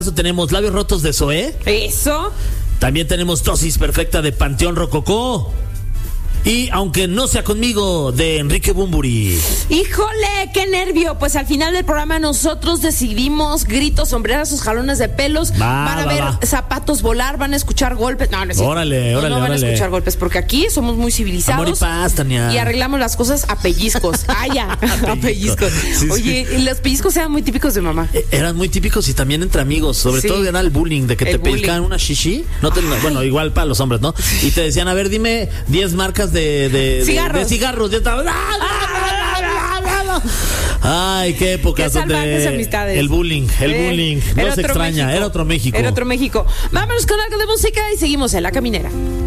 Tenemos Labios Rotos de Zoé. Eso. También tenemos Dosis Perfecta de Panteón Rococó. Y Aunque no sea conmigo, de Enrique Bunbury. ¡Híjole! ¡Qué nervio! Pues al final del programa nosotros decidimos gritos, sombrerazos, jalones de pelos. Van a ver zapatos volar, van a escuchar golpes. No, no es cierto. Órale. No van a escuchar golpes, porque aquí somos muy civilizados. Amor y paz, Tania. Y arreglamos las cosas a pellizcos. Ya. A pellizcos. Sí, Oye, los pellizcos eran muy típicos de mamá. Eran muy típicos y también entre amigos. Sobre todo era el bullying, de que te pellizcaban una shishi. Bueno, igual para los hombres, ¿no? Y te decían, a ver, dime 10 marcas de cigarros. Ay, qué épocas donde amistades. el bullying no se extraña. México. Era otro México. Vámonos con algo de música y seguimos en La Caminera.